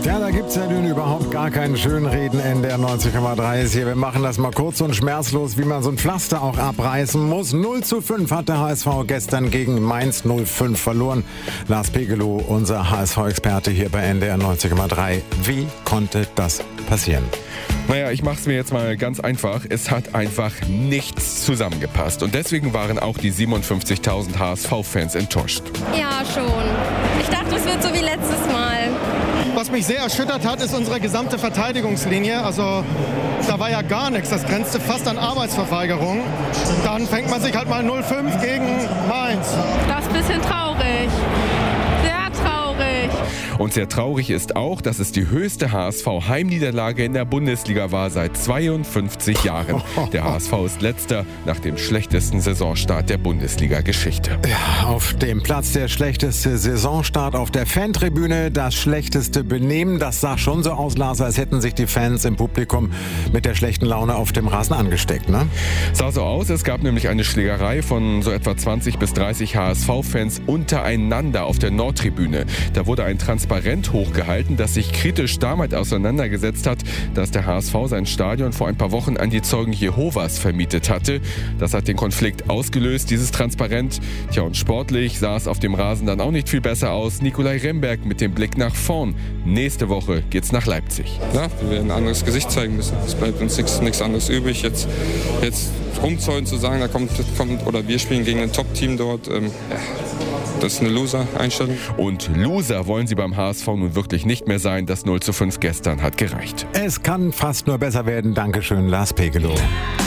Ja, da gibt's ja nun überhaupt gar kein Schönreden in der 90,3 hier. Wir machen das mal kurz und schmerzlos, wie man so ein Pflaster auch abreißen muss. 0:5 hat der HSV gestern gegen Mainz 05 verloren. Lars Pegelow, unser HSV-Experte hier bei NDR 90,3. Wie konnte das passieren? Naja, ich mach's mir jetzt mal ganz einfach. Es hat einfach nichts zusammengepasst. Und deswegen waren auch die 57.000 HSV-Fans enttäuscht. Ja, schon. Ich dachte, es wird so wie letztes Mal. Was mich sehr erschüttert hat, ist unsere gesamte Verteidigungslinie. Also da war ja gar nichts. Das grenzte fast an Arbeitsverweigerung. Dann fängt man sich halt mal 0:5 gegen Mainz. Das ist ein bisschen traurig. Sehr traurig. Und sehr traurig ist auch, dass es die höchste HSV-Heimniederlage in der Bundesliga war seit 52 Jahren. Der HSV ist letzter nach dem schlechtesten Saisonstart der Bundesliga-Geschichte. Ja, auf dem Platz der schlechteste Saisonstart, auf der Fantribüne das schlechteste Benehmen. Das sah schon so aus, Lars, als hätten sich die Fans im Publikum mit der schlechten Laune auf dem Rasen angesteckt, ne? Sah so aus, es gab nämlich eine Schlägerei von so etwa 20 bis 30 HSV-Fans untereinander auf der Nordtribüne. Da wurde ein Transparent hochgehalten, das sich kritisch damit auseinandergesetzt hat, dass der HSV sein Stadion vor ein paar Wochen an die Zeugen Jehovas vermietet hatte. Das hat den Konflikt ausgelöst, dieses Transparent. Tja, und sportlich sah es auf dem Rasen dann auch nicht viel besser aus. Nikolai Remberg mit dem Blick nach vorn. Nächste Woche geht's nach Leipzig. Ja, wir werden ein anderes Gesicht zeigen müssen. Es bleibt uns nichts anderes übrig. Jetzt rumzäunen zu sagen, oder wir spielen gegen ein Top-Team dort. Das ist eine Loser-Einstellung. Und Loser wollen sie beim HSV nun wirklich nicht mehr sein. Das 0:5 gestern hat gereicht. Es kann fast nur besser werden. Dankeschön, Lars Pegelow.